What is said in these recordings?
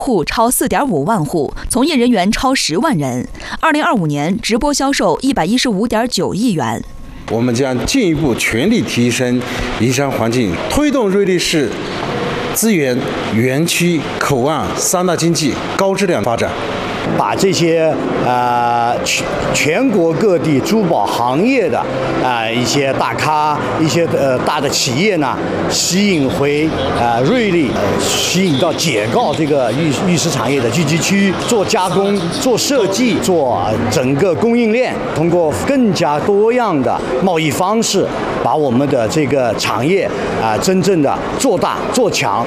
户超4.5万户，从业人员超10万人。2025年直播销售115.9亿元。 我们将进一步全力提升营商环境，推动瑞丽市资源、园区、口岸3大经济高质量发展。 把这些全国各地珠宝行业的一些大咖、一些大的企业呢，吸引回瑞丽，吸引到解构这个玉石产业的聚集区，做加工、做设计、做整个供应链，通过更加多样的贸易方式，把我们的这个产业真正的做大做强。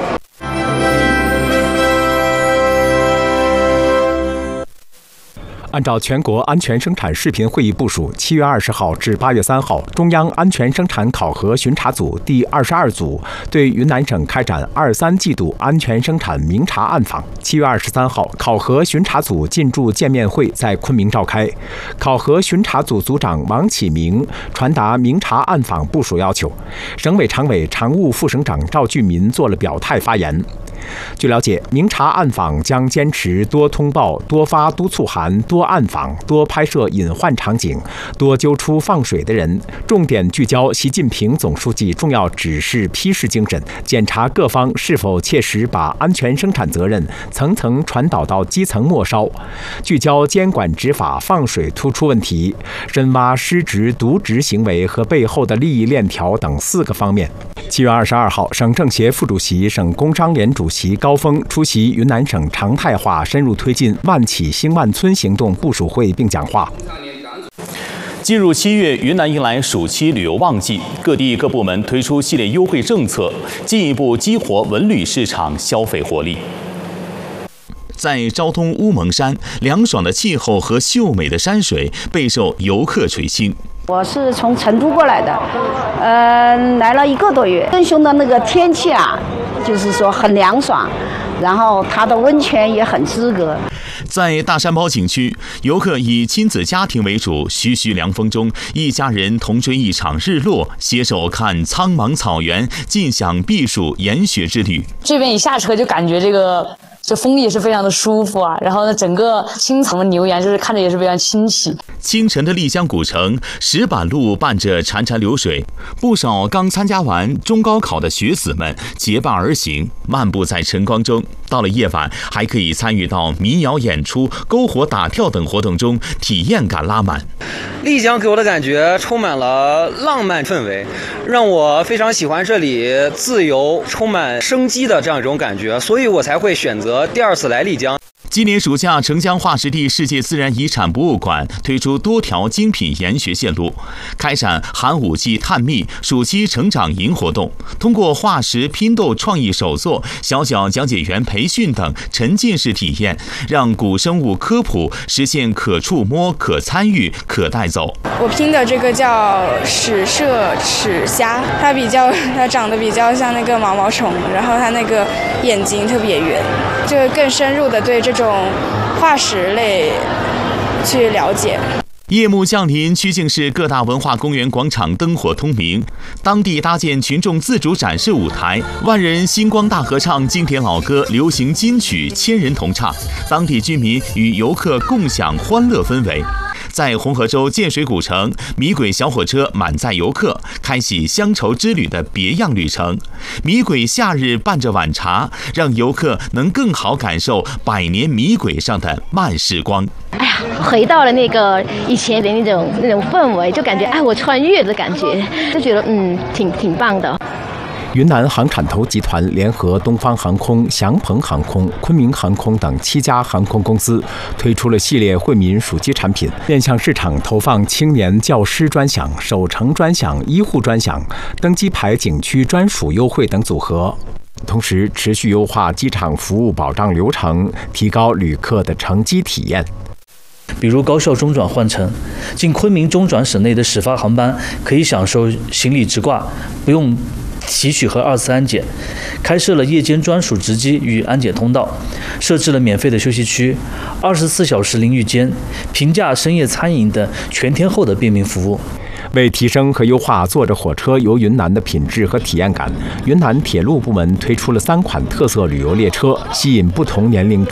按照全国安全生产视频会议部署，7月20号至8月3号，中央安全生产考核巡查组第22组对云南省开展23季度安全生产明察暗访。7月23号，考核巡查组进驻见面会在昆明召开。考核巡查组组长王启明传达明察暗访部署要求，省委常委、常务副省长赵俊民做了表态发言。据了解，明察暗访将坚持多通报、多发督促函、多暗访、多拍摄隐患场景、多揪出放水的人，重点聚焦习近平总书记重要指示批示精神，检查各方是否切实把安全生产责任层层传导到基层末梢，聚焦监管执法放水突出问题，深挖失职渎职行为和背后的利益链条等4个方面。7月22号，省政协副主席、省工商联主席高峰出席云南省常态化深入推进万企兴万村行动部署会并讲话。 进入7月，云南迎来暑期旅游旺季，各地各部门推出系列优惠政策，进一步激活文旅市场消费活力。在昭通乌蒙山，凉爽的气候和秀美的山水备受游客垂青。 我是从成都过来的，来了1个多月。更凶的那个天气啊，就是说很凉爽，然后它的温泉也很资格。 在大山包景区，游客以亲子家庭为主，徐徐凉风中，一家人同追一场日落，携手看苍茫草原，尽享避暑研学之旅。 这边一下车就感觉这风也是非常的舒服啊，然后呢，整个青藏的牛羊就是看着也是非常清奇。 清晨的丽江古城，石板路伴着潺潺流水，不少刚参加完中高考的学子们结伴而行，漫步在晨光中。到了夜晚，还可以参与到民谣演出、篝火打跳等活动中，体验感拉满。 丽江给我的感觉充满了浪漫氛围，让我非常喜欢这里自由、充满生机的这样一种感觉，所以我才会选择第2次来丽江。 今年暑假，澄江化石地世界自然遗产博物馆推出多条精品研学线路，开展寒武纪探秘、暑期成长营活动，通过化石拼斗创意手作、小小讲解员培训等沉浸式体验，让古生物科普实现可触摸、可参与、可带走。 我拼的这个叫齿麝齿虾，它长得比较像那个毛毛虫，然后它那个眼睛特别圆，就更深入的对这种化石类去了解。 夜幕降临，曲靖市各大文化公园广场灯火通明，当地搭建群众自主展示舞台，万人星光大合唱经典老歌、流行金曲，千人同唱，当地居民与游客共享欢乐氛围。在红河州建水古城，米轨小火车满载游客，开启乡愁之旅的别样旅程。米轨夏日伴着晚茶，让游客能更好感受百年米轨上的慢时光。 哎呀，回到了那个以前的那种氛围，就感觉我穿越的感觉，就觉得挺棒的。 云南航产投集团联合东方航空、祥鹏航空、昆明航空等7家航空公司，推出了系列惠民暑期产品，面向市场投放青年教师专享、守城专享、医护专享、登机牌景区专属优惠等组合。同时，持续优化机场服务保障流程，提高旅客的乘机体验。 比如高效中转换乘，经昆明中转省内的始发航班可以享受行李直挂，不用提取和2次安检，开设了夜间专属值机与安检通道，设置了免费的休息区，24小时淋浴间，平价深夜餐饮等全天候的便民服务。 为提升和优化坐着火车游云南的品质和体验感，云南铁路部门推出了3款特色旅游列车，吸引不同年龄